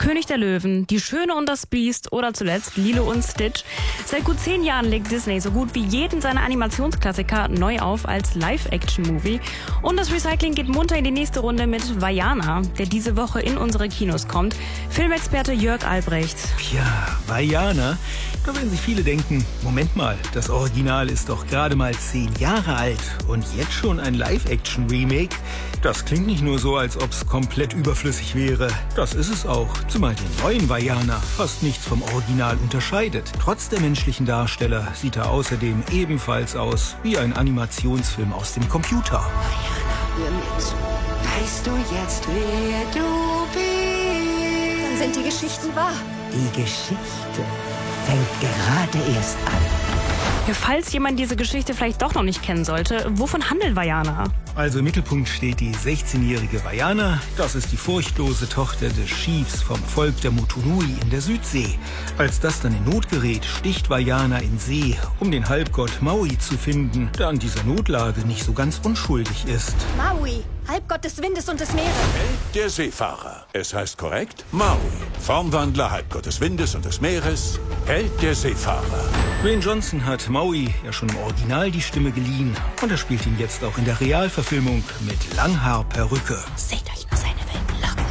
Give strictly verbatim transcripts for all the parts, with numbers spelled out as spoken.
König der Löwen, Die Schöne und das Biest oder zuletzt Lilo und Stitch. Seit gut zehn Jahren legt Disney so gut wie jeden seiner Animationsklassiker neu auf als Live-Action-Movie. Und das Recycling geht munter in die nächste Runde mit Vaiana, der diese Woche in unsere Kinos kommt. Filmexperte Jörg Albrecht. Ja, Vaiana, da werden sich viele denken, Moment mal, das Original ist doch gerade mal zehn Jahre alt und jetzt schon ein Live-Action-Remake? Das klingt nicht nur so, als ob es komplett überflüssig wäre. Das ist es auch, zumal den neuen Vaiana fast nichts vom Original unterscheidet. Trotz der menschlichen Darsteller sieht er außerdem ebenfalls aus wie ein Animationsfilm aus dem Computer. Vaiana, hör mit. Weißt du jetzt, wer du bist? Dann sind die Geschichten wahr. Die Geschichte fängt gerade erst an. Ja, falls jemand diese Geschichte vielleicht doch noch nicht kennen sollte, wovon handelt Vaiana? Also im Mittelpunkt steht die sechzehnjährige Vaiana. Das ist die furchtlose Tochter des Chiefs vom Volk der Motunui in der Südsee. Als das dann in Not gerät, sticht Vaiana in See, um den Halbgott Maui zu finden, der an dieser Notlage nicht so ganz unschuldig ist. Maui, Halbgott des Windes und des Meeres. Held der Seefahrer. Es heißt korrekt Maui. Formwandler, Halbgott des Windes und des Meeres. Held der Seefahrer. Dwayne Johnson hat Maui ja schon im Original die Stimme geliehen. Und er spielt ihn jetzt auch in der Realverfilmung mit Langhaarperücke. Seht euch nur seine wilden Locken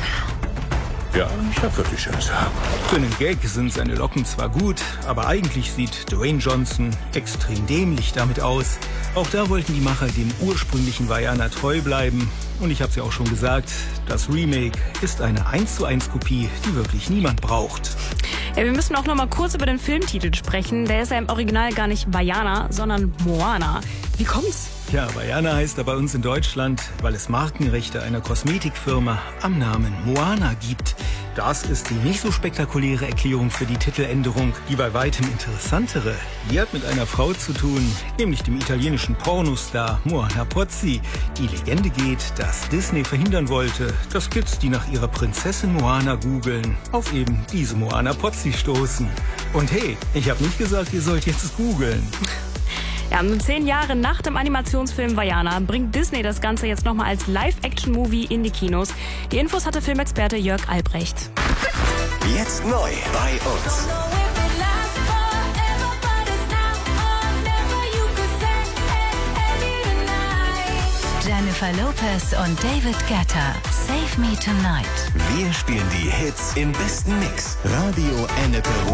an. Ja, ich hab wirklich schönes Haar. Für einen Gag sind seine Locken zwar gut, aber eigentlich sieht Dwayne Johnson extrem dämlich damit aus. Auch da wollten die Macher dem ursprünglichen Vaiana treu bleiben. Und ich habe es ja auch schon gesagt, das Remake ist eine eins zu eins Kopie, die wirklich niemand braucht. Ja, wir müssen auch noch mal kurz über den Filmtitel sprechen. Der ist ja im Original gar nicht Vaiana, sondern Moana. Wie kommt's? Ja, Vaiana heißt er bei uns in Deutschland, weil es Markenrechte einer Kosmetikfirma am Namen Moana gibt. Das ist die nicht so spektakuläre Erklärung für die Titeländerung. Die bei weitem interessantere, die hat mit einer Frau zu tun, nämlich dem italienischen Pornostar Moana Pozzi. Die Legende geht, dass Disney verhindern wollte, dass Kids, die nach ihrer Prinzessin Moana googeln, auf eben diese Moana Pozzi stoßen. Und hey, ich habe nicht gesagt, ihr sollt jetzt googeln. Ja, nur zehn Jahre nach dem Animationsfilm Vaiana bringt Disney das Ganze jetzt nochmal als Live-Action-Movie in die Kinos. Die Infos hatte Filmexperte Jörg Albrecht. Jetzt neu bei uns. Jennifer Lopez und David Guetta. Save Me Tonight. Wir spielen die Hits im besten Mix. Radio Ennepe